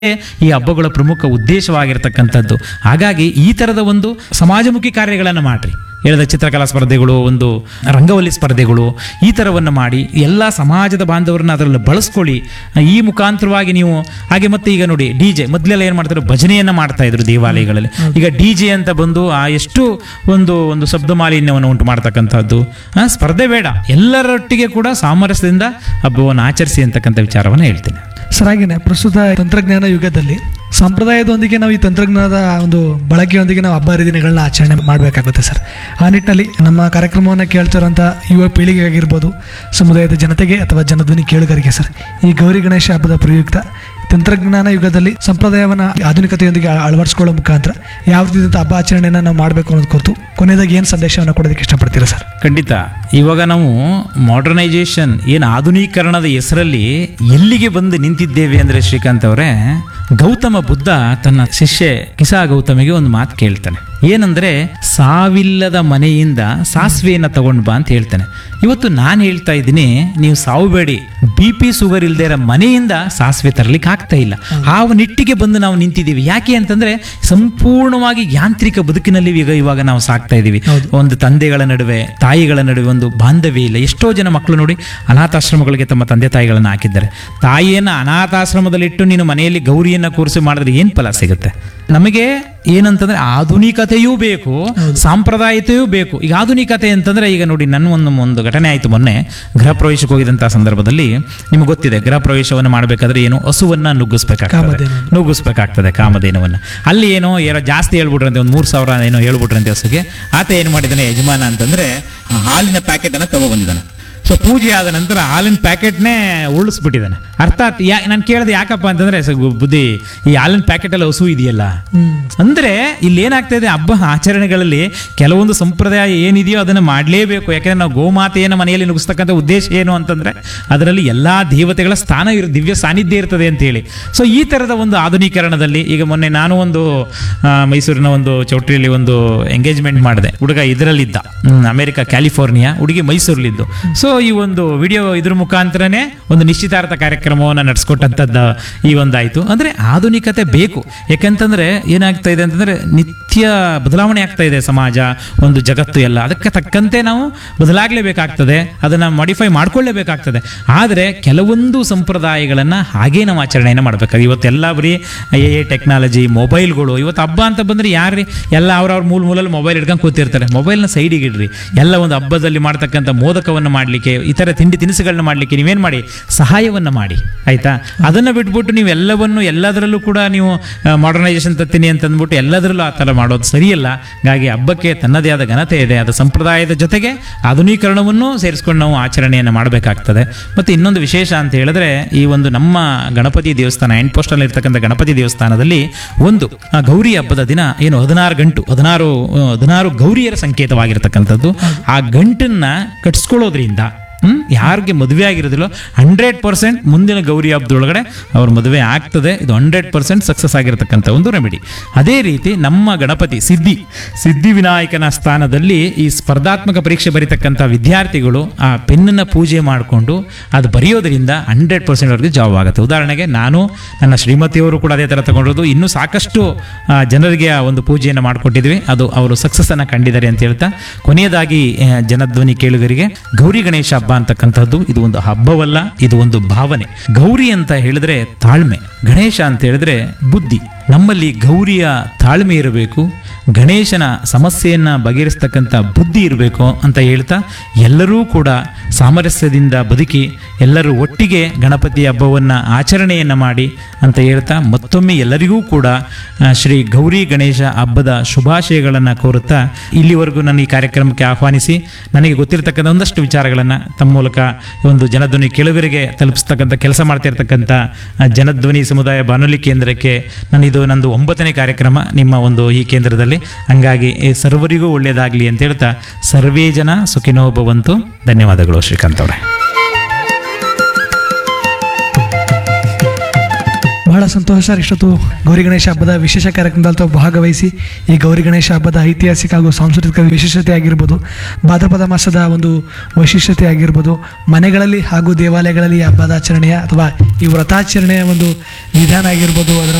ಈ ಹಬ್ಬಗಳ ಪ್ರಮುಖ ಉದ್ದೇಶವಾಗಿರ್ತಕ್ಕಂಥದ್ದು. ಹಾಗಾಗಿ ಈ ಥರದ ಒಂದು ಸಮಾಜಮುಖಿ ಕಾರ್ಯಗಳನ್ನು ಮಾಡ್ರಿ. ಹೇಳಿದ ಚಿತ್ರಕಲಾ ಸ್ಪರ್ಧೆಗಳು, ಒಂದು ರಂಗವಲ್ಲಿ ಸ್ಪರ್ಧೆಗಳು, ಈ ಥರವನ್ನು ಮಾಡಿ ಎಲ್ಲ ಸಮಾಜದ ಬಾಂಧವರನ್ನ ಅದರಲ್ಲಿ ಬಳಸ್ಕೊಳ್ಳಿ. ಈ ಮುಖಾಂತರವಾಗಿ ನೀವು ಹಾಗೆ ಮತ್ತೆ ಈಗ ನೋಡಿ DJ ಮೊದಲೆಲ್ಲ ಏನು ಮಾಡ್ತಾರೆ, ಭಜನೆಯನ್ನು ಮಾಡ್ತಾ ಇದ್ರು ದೇವಾಲಯಗಳಲ್ಲಿ. ಈಗ DJ ಅಂತ ಬಂದು ಎಷ್ಟು ಒಂದು ಒಂದು ಶಬ್ದ ಮಾಲಿನ್ಯವನ್ನು ಉಂಟು ಮಾಡ್ತಕ್ಕಂಥದ್ದು. ಸ್ಪರ್ಧೆ ಬೇಡ, ಎಲ್ಲರೊಟ್ಟಿಗೆ ಕೂಡ ಸಾಮರಸ್ಯದಿಂದ ಹಬ್ಬವನ್ನು ಆಚರಿಸಿ ಅಂತಕ್ಕಂಥ ವಿಚಾರವನ್ನು ಹೇಳ್ತೀನಿ. ಸರ್, ಹಾಗೇನೆ ಪ್ರಸ್ತುತ ತಂತ್ರಜ್ಞಾನ ಯುಗದಲ್ಲಿ ಸಂಪ್ರದಾಯದೊಂದಿಗೆ ನಾವು ಈ ತಂತ್ರಜ್ಞಾನದ ಒಂದು ಬಳಕೆಯೊಂದಿಗೆ ನಾವು ಹಬ್ಬ ಹರಿದಿನಗಳನ್ನ ಆಚರಣೆ ಮಾಡಬೇಕಾಗುತ್ತೆ ಸರ್. ಆ ನಿಟ್ಟಿನಲ್ಲಿ ನಮ್ಮ ಕಾರ್ಯಕ್ರಮವನ್ನು ಕೇಳ್ತಿರೋಂಥ ಯುವ ಪೀಳಿಗೆ ಆಗಿರ್ಬೋದು, ಸಮುದಾಯದ ಜನತೆಗೆ ಅಥವಾ ಜನಧ್ವನಿ ಕೇಳುಗರಿಗೆ ಸರ್, ಈ ಗೌರಿ ಗಣೇಶ ಹಬ್ಬದ ಪ್ರಯುಕ್ತ ತಂತ್ರಜ್ಞಾನ ಯುಗದಲ್ಲಿ ಸಂಪ್ರದಾಯವನ್ನು ಆಧುನಿಕತೆಯೊಂದಿಗೆ ಅಳವಡಿಸ್ಕೊಳ್ಳೋ ಮುಖಾಂತರ ಯಾವ ರೀತಿಯ ಹಬ್ಬ ಆಚರಣೆಯನ್ನು ನಾವು ಮಾಡಬೇಕು ಅನ್ನೋದು ಕುರಿತು ಕೊನೆಯದಾಗಿ ಏನು ಸಂದೇಶವನ್ನು ಕೊಡೋದಕ್ಕೆ ಇಷ್ಟಪಡ್ತೀರಾ ಸರ್? ಖಂಡಿತ. ಇವಾಗ ನಾವು ಮಾಡರ್ನೈಸೇಷನ್ ಏನು ಆಧುನೀಕರಣದ ಹೆಸರಲ್ಲಿ ಎಲ್ಲಿಗೆ ಬಂದು ನಿಂತಿದ್ದೇವೆ ಅಂದರೆ ಶ್ರೀಕಾಂತ್ ಅವರೇ, ಗೌತಮ ಬುದ್ಧ ತನ್ನ ಶಿಷ್ಯ ಕಿಸಾ ಗೌತಮಿಗೆ ಒಂದು ಮಾತು ಕೇಳ್ತಾನೆ. ಏನಂದ್ರೆ, ಸಾವಿಲ್ಲದ ಮನೆಯಿಂದ ಸಾಸಿವೆಯನ್ನು ತಗೊಂಡು ಬಾ ಅಂತ ಹೇಳ್ತಾನೆ. ಇವತ್ತು ನಾನು ಹೇಳ್ತಾ ಇದ್ದೀನಿ, ನೀವು ಸಾವು ಬೇಡಿ, BP ಶುಗರ್ ಇಲ್ಲದೆ ಇರೋ ಮನೆಯಿಂದ ಸಾಸಿವೆ ತರಲಿಕ್ಕೆ ಆಗ್ತಾ ಇಲ್ಲ. ಆ ನಿಟ್ಟಿಗೆ ಬಂದು ನಾವು ನಿಂತಿದ್ದೀವಿ. ಯಾಕೆ ಅಂತಂದ್ರೆ ಸಂಪೂರ್ಣವಾಗಿ ಯಾಂತ್ರಿಕ ಬದುಕಿನಲ್ಲಿ ಇವಾಗ ನಾವು ಸಾಕ್ತಾ ಇದ್ದೀವಿ. ಒಂದು ತಂದೆಗಳ ನಡುವೆ ತಾಯಿಗಳ ನಡುವೆ ಒಂದು ಬಾಂಧವ್ಯ ಇಲ್ಲ. ಎಷ್ಟೋ ಜನ ಮಕ್ಕಳು ನೋಡಿ ಅನಾಥಾಶ್ರಮಗಳಿಗೆ ತಮ್ಮ ತಂದೆ ತಾಯಿಗಳನ್ನು ಹಾಕಿದ್ದಾರೆ. ತಾಯಿಯನ್ನು ಅನಾಥಾಶ್ರಮದಲ್ಲಿಟ್ಟು ನೀನು ಮನೆಯಲ್ಲಿ ಗೌರಿಯನ್ನು ಕೂರಿಸಿ ಮಾಡಿದ್ರೆ ಏನು ಫಲ ಸಿಗುತ್ತೆ? ನಮಗೆ ಏನಂತಂದ್ರೆ ಆಧುನಿಕತೆಯೂ ಬೇಕು, ಸಾಂಪ್ರದಾಯಿಕತೆಯೂ ಬೇಕು. ಈಗ ಆಧುನಿಕತೆ ಅಂತಂದ್ರೆ, ಈಗ ನೋಡಿ ನನ್ನ ಒಂದು ಘಟನೆ ಆಯಿತು ಮೊನ್ನೆ. ಗೃಹ ಪ್ರವೇಶಕ್ಕೆ ಹೋಗಿದಂತಹ ಸಂದರ್ಭದಲ್ಲಿ ನಿಮ್ಗೆ ಗೊತ್ತಿದೆ, ಗೃಹ ಪ್ರವೇಶವನ್ನು ಮಾಡಬೇಕಾದ್ರೆ ಏನು ಹಸುವನ್ನ ನುಗ್ಗಿಸ್ಬೇಕಾಗ್ತದೆ ಕಾಮಧೇನುವನ್ನ. ಅಲ್ಲಿ ಏನೋ ಜಾಸ್ತಿ ಹೇಳ್ಬಿಟ್ರಂತೆ, ಒಂದು 3,000 ಏನೋ ಹೇಳ್ಬಿಟ್ರಂತೆ ಹಸುಗೆ. ಆತ ಏನು ಮಾಡಿದಾನೆ ಯಜಮಾನ ಅಂತಂದ್ರೆ, ಹಾಲಿನ ಪ್ಯಾಕೆಟ್ ಅನ್ನ ತಗೊಬಂದಿದ್ದಾನೆ. ಸೊ ಪೂಜೆ ಆದ ನಂತರ ಹಾಲಿನ ಪ್ಯಾಕೆಟ್ನೇ ಉಳಿಸ್ಬಿಟ್ಟಿದ್ದಾನೆ. ಅರ್ಥಾತ್ ನಾನು ಕೇಳಿದೆ ಯಾಕಪ್ಪ ಅಂತಂದ್ರೆ, ಬುದ್ಧಿ ಈ ಹಾಲಿನ ಪ್ಯಾಕೆಟ್ ಅಲ್ಲಿ ಹಸು ಇದೆಯಲ್ಲ ಅಂದ್ರೆ, ಇಲ್ಲಿ ಏನಾಗ್ತಾ ಇದೆ, ಹಬ್ಬ ಆಚರಣೆಗಳಲ್ಲಿ ಕೆಲವೊಂದು ಸಂಪ್ರದಾಯ ಏನಿದೆಯೋ ಅದನ್ನು ಮಾಡಲೇಬೇಕು. ಯಾಕಂದ್ರೆ ನಾವು ಗೋಮಾತೆಯನ್ನು ಮನೆಯಲ್ಲಿ ನುಗ್ಗಿಸ್ತಕ್ಕಂಥ ಉದ್ದೇಶ ಏನು ಅಂತಂದ್ರೆ, ಅದರಲ್ಲಿ ಎಲ್ಲಾ ದೇವತೆಗಳ ದಿವ್ಯ ಸಾನ್ನಿಧ್ಯ ಇರ್ತದೆ ಅಂತ ಹೇಳಿ. ಸೊ ಈ ತರದ ಒಂದು ಆಧುನೀಕರಣದಲ್ಲಿ ಈಗ ಮೊನ್ನೆ ನಾನು ಒಂದು ಮೈಸೂರಿನ ಒಂದು ಚೌಟ್ರಿಯಲ್ಲಿ ಒಂದು ಎಂಗೇಜ್ಮೆಂಟ್ ಮಾಡಿದೆ. ಹುಡುಗ ಇದರಲ್ಲಿದ್ದ, ಅಮೆರಿಕ ಕ್ಯಾಲಿಫೋರ್ನಿಯಾ, ಹುಡುಗಿ ಮೈಸೂರಲ್ಲಿದ್ದು. ಸೊ ಈ ಒಂದು ವಿಡಿಯೋ ಇದ್ರ ಮುಖಾಂತರನೇ ಒಂದು ನಿಶ್ಚಿತಾರ್ಥ ಕಾರ್ಯಕ್ರಮವನ್ನು ನಡೆಸ್ಕೊಟ್ಟಂಥದ್ದು ಈ ಒಂದಾಯಿತು. ಅಂದರೆ ಆಧುನಿಕತೆ ಬೇಕು. ಯಾಕಂತಂದ್ರೆ ಏನಾಗ್ತಾ ಇದೆ ಅಂತಂದ್ರೆ, ನಿತ್ಯ ಬದಲಾವಣೆ ಆಗ್ತಾ ಇದೆ ಸಮಾಜ, ಒಂದು ಜಗತ್ತು ಎಲ್ಲ. ಅದಕ್ಕೆ ತಕ್ಕಂತೆ ನಾವು ಬದಲಾಗಲೇಬೇಕಾಗ್ತದೆ, ಅದನ್ನು ಮಾಡಿಫೈ ಮಾಡ್ಕೊಳ್ಳೇಬೇಕಾಗ್ತದೆ. ಆದರೆ ಕೆಲವೊಂದು ಸಂಪ್ರದಾಯಗಳನ್ನು ಹಾಗೇ ನಾವು ಆಚರಣೆಯನ್ನು ಮಾಡಬೇಕಾಗಿ. ಇವತ್ತೆಲ್ಲ ಬರೀ ಟೆಕ್ನಾಲಜಿ, ಮೊಬೈಲ್ಗಳು. ಇವತ್ತು ಹಬ್ಬ ಅಂತ ಬಂದರೆ ಯಾರ್ರಿ ಎಲ್ಲ ಅವ್ರವ್ರ ಮೂಲಲ್ಲಿ ಮೊಬೈಲ್ ಹಿಡ್ಕೊಂಡು ಕೂತಿರ್ತಾರೆ. ಮೊಬೈಲ್ನ ಸೈಡಿಗೆ ಇಡ್ರಿ. ಎಲ್ಲ ಒಂದು ಹಬ್ಬದಲ್ಲಿ ಮಾಡ್ತಕ್ಕಂಥ ಮೋದಕವನ್ನು ಮಾಡಲಿಕ್ಕೆ, ಇತರ ತಿಂಡಿ ತಿನಿಸುಗಳನ್ನ ಮಾಡಲಿಕ್ಕೆ ನೀವೇನು ಮಾಡಿ, ಸಹಾಯವನ್ನು ಮಾಡಿ, ಆಯ್ತಾ? ಅದನ್ನು ಬಿಟ್ಬಿಟ್ಟು ನೀವು ಎಲ್ಲದರಲ್ಲೂ ಕೂಡ ನೀವು ಮಾಡರ್ನೈಸೇಷನ್ ತತ್ತೀನಿ ಅಂತ ಅಂದ್ಬಿಟ್ಟು ಎಲ್ಲದರಲ್ಲೂ ಆ ಥರ ಮಾಡೋದು ಸರಿಯಲ್ಲ. ಹಾಗಾಗಿ ಹಬ್ಬಕ್ಕೆ ತನ್ನದೇ ಆದ ಘನತೆ ಇದೆ. ಅದು ಸಂಪ್ರದಾಯದ ಜೊತೆಗೆ ಆಧುನೀಕರಣವನ್ನು ಸೇರಿಸ್ಕೊಂಡು ನಾವು ಆಚರಣೆಯನ್ನು ಮಾಡಬೇಕಾಗ್ತದೆ. ಮತ್ತು ಇನ್ನೊಂದು ವಿಶೇಷ ಅಂತ ಹೇಳಿದ್ರೆ, ಈ ಒಂದು ನಮ್ಮ ಗಣಪತಿ ದೇವಸ್ಥಾನ, ಹ್ಯಾಂಡ್ ಪೋಸ್ಟಲ್ಲಿ ಇರ್ತಕ್ಕಂಥ ಗಣಪತಿ ದೇವಸ್ಥಾನದಲ್ಲಿ ಒಂದು ಗೌರಿ ಹಬ್ಬದ ದಿನ ಏನು 16 ಗೌರಿಯರ ಸಂಕೇತವಾಗಿರ್ತಕ್ಕಂಥದ್ದು. ಆ ಗಂಟನ್ನ ಕಟ್ಸ್ಕೊಳ್ಳೋದ್ರಿಂದ ಯಾರಿಗೆ ಮದುವೆ ಆಗಿರೋದಿಲ್ಲೋ 100% ಮುಂದಿನ ಗೌರಿ ಹಬ್ಬದೊಳಗಡೆ ಅವ್ರ ಮದುವೆ ಆಗ್ತದೆ. ಇದು 100% ಸಕ್ಸಸ್ ಆಗಿರತಕ್ಕಂಥ ಒಂದು ರೆಮಿಡಿ. ಅದೇ ರೀತಿ ನಮ್ಮ ಗಣಪತಿ ಸಿದ್ಧಿ ವಿನಾಯಕನ ಸ್ಥಾನದಲ್ಲಿ ಈ ಸ್ಪರ್ಧಾತ್ಮಕ ಪರೀಕ್ಷೆ ಬರೀತಕ್ಕಂಥ ವಿದ್ಯಾರ್ಥಿಗಳು ಆ ಪೆನ್ನನ್ನು ಪೂಜೆ ಮಾಡಿಕೊಂಡು ಅದು ಬರೆಯೋದ್ರಿಂದ 100% ಅವ್ರಿಗೆ ಜಾಬ್ ಆಗುತ್ತೆ. ಉದಾಹರಣೆಗೆ ನಾನು, ನನ್ನ ಶ್ರೀಮತಿಯವರು ಕೂಡ ಅದೇ ಥರ ತಗೊಂಡಿರೋದು. ಇನ್ನೂ ಸಾಕಷ್ಟು ಜನರಿಗೆ ಆ ಒಂದು ಪೂಜೆಯನ್ನು ಮಾಡಿಕೊಟ್ಟಿದ್ವಿ. ಅದು ಅವರು ಸಕ್ಸಸ್ಸನ್ನು ಕಂಡಿದ್ದಾರೆ ಅಂತ ಹೇಳ್ತಾ, ಕೊನೆಯದಾಗಿ ಜನಧ್ವನಿ ಕೇಳುಗರಿಗೆ, ಗೌರಿ ಗಣೇಶ ಹಬ್ಬ ಅಂತಕ್ಕಂಥದ್ದು ಇದು ಒಂದು ಹಬ್ಬವಲ್ಲ, ಇದು ಒಂದು ಭಾವನೆ. ಗೌರಿ ಅಂತ ಹೇಳಿದ್ರೆ ತಾಳ್ಮೆ, ಗಣೇಶ ಅಂತ ಹೇಳಿದ್ರೆ ಬುದ್ಧಿ. ನಮ್ಮಲ್ಲಿ ಗೌರಿಯ ತಾಳ್ಮೆ ಇರಬೇಕು, ಗಣೇಶನ ಸಮಸ್ಯೆಯನ್ನ ಬಗೆಹರಿಸ್ತಕ್ಕಂಥ ಬುದ್ಧಿ ಇರಬೇಕು ಅಂತ ಹೇಳ್ತಾ, ಎಲ್ಲರೂ ಕೂಡ ಸಾಮರಸ್ಯದಿಂದ ಬದುಕಿ ಎಲ್ಲರೂ ಒಟ್ಟಿಗೆ ಗಣಪತಿ ಹಬ್ಬವನ್ನು ಆಚರಣೆಯನ್ನು ಮಾಡಿ ಅಂತ ಹೇಳ್ತಾ, ಮತ್ತೊಮ್ಮೆ ಎಲ್ಲರಿಗೂ ಕೂಡ ಶ್ರೀ ಗೌರಿ ಗಣೇಶ ಹಬ್ಬದ ಶುಭಾಶಯಗಳನ್ನು ಕೋರುತ್ತಾ, ಇಲ್ಲಿವರೆಗೂ ನನ್ನ ಈ ಕಾರ್ಯಕ್ರಮಕ್ಕೆ ಆಹ್ವಾನಿಸಿ ನನಗೆ ಗೊತ್ತಿರತಕ್ಕಂಥ ಒಂದಷ್ಟು ವಿಚಾರಗಳನ್ನು ತಮ್ಮ ಮೂಲಕ ಒಂದು ಜನಧ್ವನಿ ಕೇಳುಗರಿಗೆ ತಲುಪಿಸ್ತಕ್ಕಂಥ ಕೆಲಸ ಮಾಡ್ತಿರ್ತಕ್ಕಂಥ ಜನಧ್ವನಿ ಸಮುದಾಯ ಬಾನುಲಿ ಕೇಂದ್ರಕ್ಕೆ ನಂದು 9ನೇ ಕಾರ್ಯಕ್ರಮ ನಿಮ್ಮ ಒಂದು ಈ ಕೇಂದ್ರದಲ್ಲಿ. ಹಂಗಾಗಿ ಸರ್ವರಿಗೂ ಒಳ್ಳೆಯದಾಗಲಿ ಅಂತ ಹೇಳ್ತಾ, ಸರ್ವೇ ಜನ ಸುಖಿನೋ ಭವಂತು. ಧನ್ಯವಾದಗಳು ಶ್ರೀಕಾಂತ್ ಅವರೇ. ಬಹಳ ಬಹಳ ಸಂತೋಷ ಸರ್. ಇಷ್ಟೊತ್ತು ಗೌರಿ ಗಣೇಶ ಹಬ್ಬದ ವಿಶೇಷ ಕಾರ್ಯಕ್ರಮದಲ್ಲಿ ತಾವು ಭಾಗವಹಿಸಿ ಈ ಗೌರಿ ಗಣೇಶ ಹಬ್ಬದ ಐತಿಹಾಸಿಕ ಹಾಗೂ ಸಾಂಸ್ಕೃತಿಕ ವಿಶೇಷತೆ ಆಗಿರ್ಬೋದು, ಭಾದ್ರಪದ ಮಾಸದ ಒಂದು ವೈಶಿಷ್ಟ್ಯತೆ ಆಗಿರ್ಬೋದು, ಮನೆಗಳಲ್ಲಿ ಹಾಗೂ ದೇವಾಲಯಗಳಲ್ಲಿ ಈ ಹಬ್ಬದ ಆಚರಣೆಯ ಅಥವಾ ಈ ವ್ರತಾಚರಣೆಯ ಒಂದು ವಿಧಾನ ಆಗಿರ್ಬೋದು, ಅದರ